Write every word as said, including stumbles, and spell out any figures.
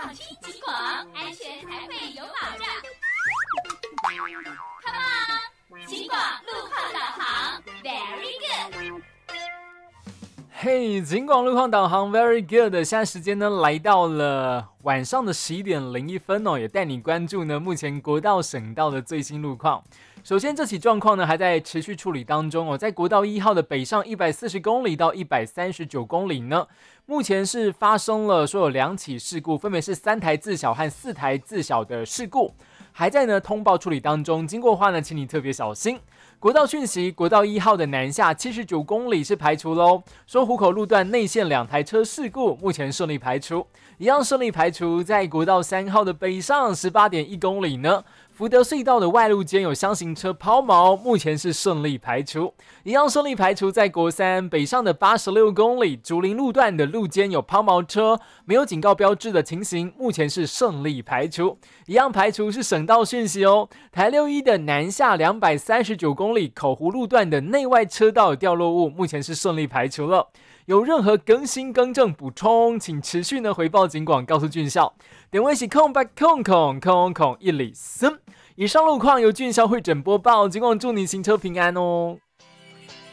放轻警广，安全才会有保障。Come on， 警广路况导航 ，Very good。 嘿，警广路况导航 Very good。现在时间呢来到了晚上的十一点零一分哦，也带你关注呢目前国道、省道的最新路况。首先，这起状况呢还在持续处理当中哦，在国道一号的北上一百四十公里到一百三十九公里呢，目前是发生了说有两起事故，分别是三台自小和四台自小的事故，还在呢通报处理当中。经过的话呢，请你特别小心。国道讯息，国道一号的南下七十九公里是排除喽，说湖口路段内线两台车事故，目前顺利排除。一样顺利排除，在国道三号的北上十八点一公里呢，福德隧道的外路间有箱型车抛锚，目前是顺利排除。一样顺利排除，在国三北上的八十六公里竹林路段的路间有抛锚车，没有警告标志的情形，目前是顺利排除。一样排除是省道讯息哦，台六一的南下两百三十九公里口湖路段的内外车道有掉落物，目前是顺利排除了。有任何更新更正补充，请持续呢回报警广，告诉俊校。点位是空白空空空空一里森。以上路况由俊校会诊播报，警广祝你行车平安哦。